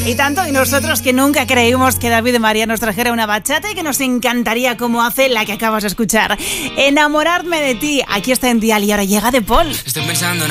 Y tanto, y nosotros que nunca creímos que David de María nos trajera una bachata y que nos encantaría como hace la que acabas de escuchar. Enamorarme de ti. Aquí está en Dial y ahora llega De Paul. Estoy pensando en